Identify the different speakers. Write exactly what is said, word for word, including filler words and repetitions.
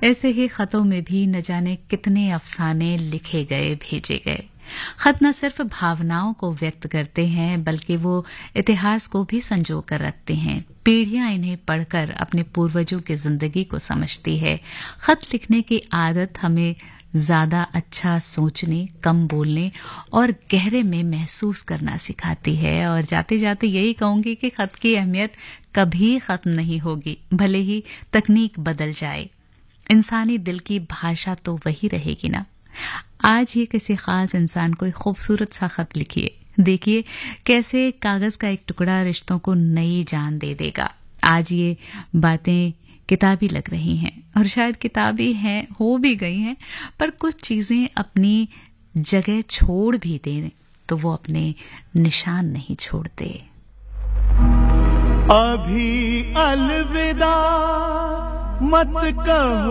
Speaker 1: ऐसे ही खतों में भी न जाने कितने अफसाने लिखे गए, भेजे गए। खत न सिर्फ भावनाओं को व्यक्त करते हैं बल्कि वो इतिहास को भी संजो कर रखते हैं। पीढ़ियां इन्हें पढ़कर अपने पूर्वजों की जिंदगी को समझती है। खत लिखने की आदत हमें ज्यादा अच्छा सोचने, कम बोलने और गहरे में महसूस करना सिखाती है। और जाते जाते यही कहूंगी कि खत की अहमियत कभी खत्म नहीं होगी, भले ही तकनीक बदल जाए। इंसानी दिल की भाषा तो वही रहेगी ना। आज ही किसी खास इंसान को खूबसूरत सा खत लिखिए, देखिए कैसे कागज का एक टुकड़ा रिश्तों को नई जान दे देगा। आज ये बातें किताबी लग रही हैं और शायद किताबी हैं, हो भी गई हैं, पर कुछ चीजें अपनी जगह छोड़ भी दें तो वो अपने निशान नहीं छोड़ते।
Speaker 2: अभी अलविदा मत कहो।